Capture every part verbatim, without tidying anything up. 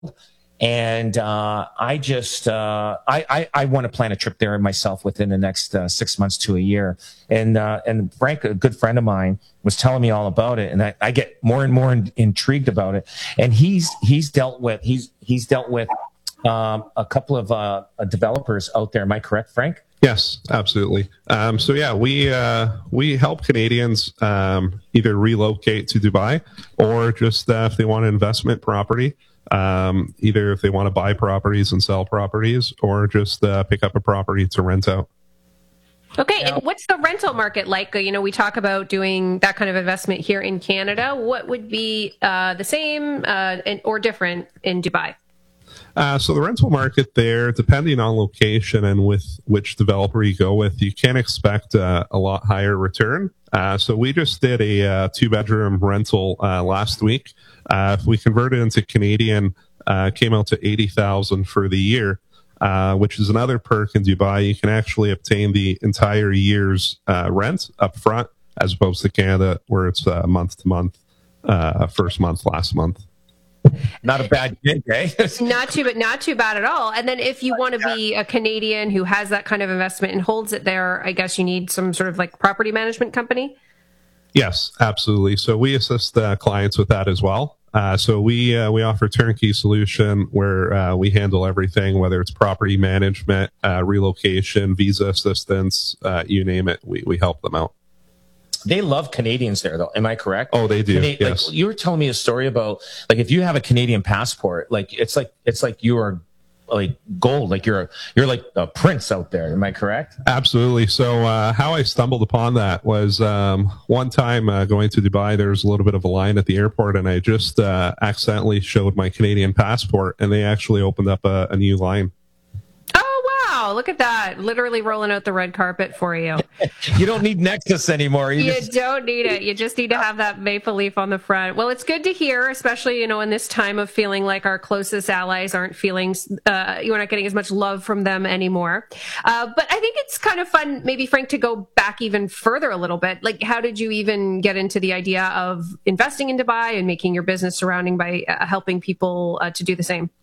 And uh, I just, uh, I, I, I want to plan a trip there myself within the next uh, six months to a year. And uh, and Frank, a good friend of mine, was telling me all about it, and I, I get more and more in, intrigued about it. And he's he's dealt with he's he's dealt with um, a couple of uh, developers out there. Am I correct, Frank? Yes, absolutely. Um, so yeah, we uh, we help Canadians um, either relocate to Dubai or just uh, if they want an investment property. Um, either if they want to buy properties and sell properties or just uh, pick up a property to rent out. Okay, and what's the rental market like? You know, we talk about doing that kind of investment here in Canada. What would be uh, the same uh, and, or different in Dubai? Uh, so the rental market there, depending on location and with which developer you go with, you can expect uh, a lot higher return. Uh, so we just did a uh, two-bedroom rental uh, last week. Uh, if we convert it into Canadian, uh, came out to eighty thousand for the year, uh, which is another perk in Dubai. You can actually obtain the entire year's uh, rent up front, as opposed to Canada, where it's uh, month to month, uh, first month, last month. Not a bad gig, eh? Not too, but not too bad at all. And then if you want to be a Canadian who has that kind of investment and holds it there, I guess you need some sort of like property management company. Yes, absolutely. So we assist uh, clients with that as well. Uh, so we uh, we offer turnkey solution where uh, we handle everything, whether it's property management, uh, relocation, visa assistance, uh, you name it. We we help them out. They love Canadians there, though. Am I correct? Oh, they do. They, yes. Like, you were telling me a story about, like, if you have a Canadian passport, like it's like it's like you are like gold, like you're you're like a prince out there. Am I correct? Absolutely. So uh, how I stumbled upon that was um, one time uh, going to Dubai. There was a little bit of a line at the airport, and I just uh, accidentally showed my Canadian passport, and they actually opened up a, a new line. Wow, look at that. Literally rolling out the red carpet for you. You don't need Nexus anymore. You, you just... don't need it. You just need to have that maple leaf on the front. Well, it's good to hear, especially, you know, in this time of feeling like our closest allies aren't feeling, uh, you're not getting as much love from them anymore. Uh, but I think it's kind of fun, maybe, Frank, to go back even further a little bit. Like, how did you even get into the idea of investing in Dubai and making your business surrounding by uh, helping people uh, to do the same?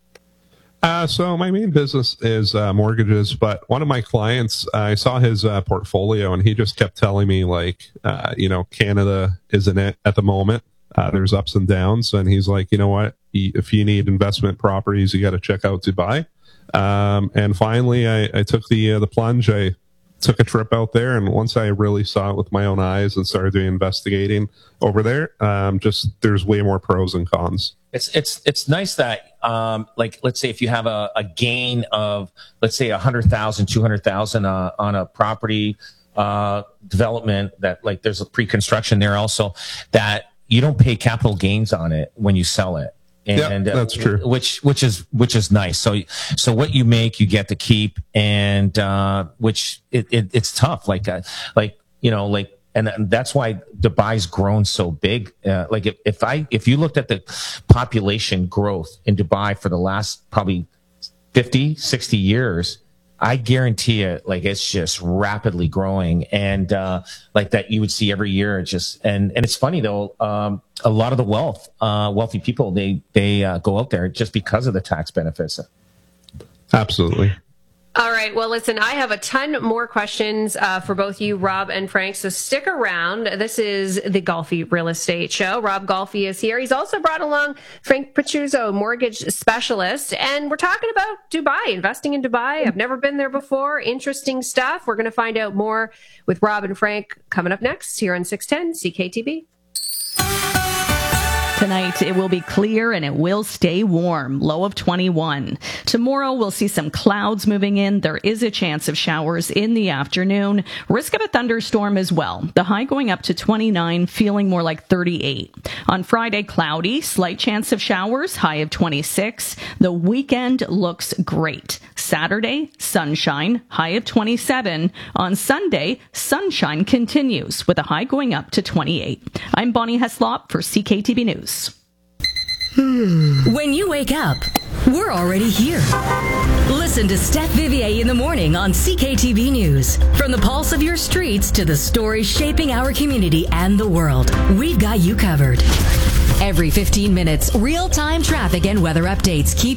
Uh, so my main business is uh, mortgages, but one of my clients, uh, I saw his uh, portfolio, and he just kept telling me, like, uh, you know, Canada isn't it at the moment. Uh, there's ups and downs, and he's like, you know what? If you need investment properties, you got to check out Dubai. Um, and finally, I, I took the uh, the plunge. I took a trip out there, and once I really saw it with my own eyes and started doing investigating over there, um, just there's way more pros and cons. It's it's it's nice that um, like, let's say if you have a, a gain of, let's say a hundred thousand, two hundred thousand uh, on a property uh, development, that like there's a pre-construction there also, that you don't pay capital gains on it when you sell it. And yep, that's true. Uh, which which is which is nice. So so what you make, you get to keep, and uh, which it, it it's tough. Like uh, like you know like. And that's why Dubai's grown so big. Uh, like if, if I if you looked at the population growth in Dubai for the last probably fifty, sixty years, I guarantee it, like it's just rapidly growing. And uh, like that you would see every year. It just and and it's funny though. Um, a lot of the wealth, uh, wealthy people, they they uh, go out there just because of the tax benefits. Absolutely. All right. Well, listen, I have a ton more questions uh, for both you, Rob and Frank, so stick around. This is the Golfi Real Estate Show. Rob Golfi is here. He's also brought along Frank Picciuzzo, mortgage specialist, and we're talking about Dubai, investing in Dubai. I've never been there before. Interesting stuff. We're going to find out more with Rob and Frank coming up next here on six ten C K T B. Tonight, it will be clear and it will stay warm, low of twenty-one. Tomorrow, we'll see some clouds moving in. There is a chance of showers in the afternoon. Risk of a thunderstorm as well. The high going up to twenty-nine, feeling more like thirty-eight. On Friday, cloudy, slight chance of showers, high of twenty-six. The weekend looks great. Saturday, sunshine, high of twenty-seven. On Sunday, sunshine continues with a high going up to twenty-eight. I'm Bonnie Heslop for C K T B News. When you wake up, we're already here. Listen to Steph Vivier in the morning on C K T V News. From the pulse of your streets to the stories shaping our community and the world, we've got you covered. Every fifteen minutes, real-time traffic and weather updates keep